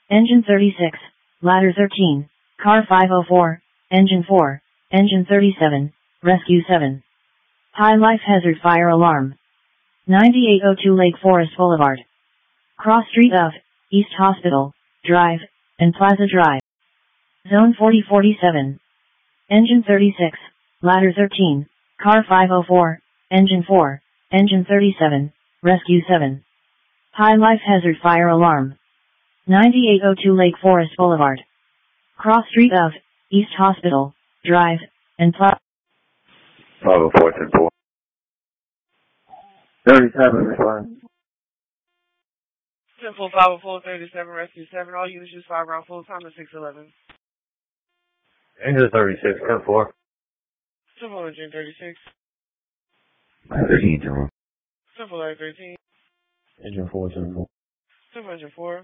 Engine 36, Ladder 13, Car 504, Engine 4, Engine 37, Rescue 7. High life hazard fire alarm. 9802 Lake Forest Boulevard. Cross street of East Hospital Drive and Plaza Drive. Zone 4047. Engine 36, Ladder 13, Car 504, Engine 4, Engine 37, Rescue 7. High life hazard fire alarm. 9802 Lake Forest Boulevard. Cross street of East Hospital Drive and Plaza. 504 10-4. 37 respond. 10-4 504 37 Rescue 7. All units use 5 round full time at 611. Engine 36 10-4. 10-4 Engine 36. 13 10-4. 10-4 13. Engine 4 10-4. 10-4 Engine 4.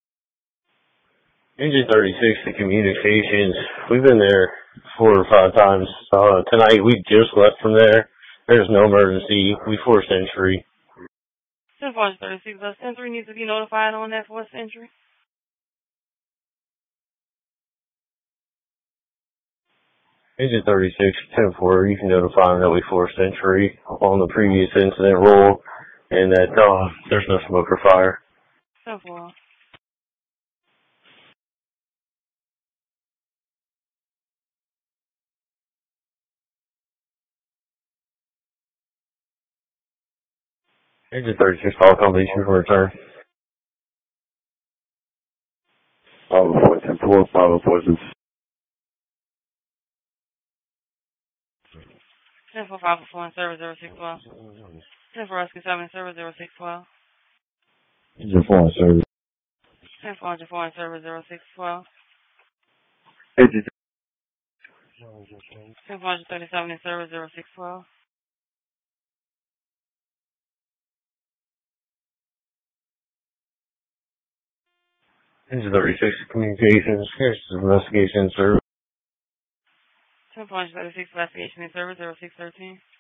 Engine 36 to communications. We've been there 4 or 5 times. Tonight we just left from there. There's no emergency. We forced entry. 10-4 36. Does entry need to be notified on that forced entry? Engine 36 10-4. You can notify them that we forced entry on the previous incident roll and that there's no smoke or fire. 10-4. Engine 36 call completion for return. 504 10-4. 504 10-4 504 and server 0612. 10-4 Rescue 7 server 0612. Engine 4 on service. 10-4 Engine 4 and server 0612. Engine 10-4 37 and server 0612. Engine 36 communications. Here's the investigation service. 10-4 36 investigation and server 0613.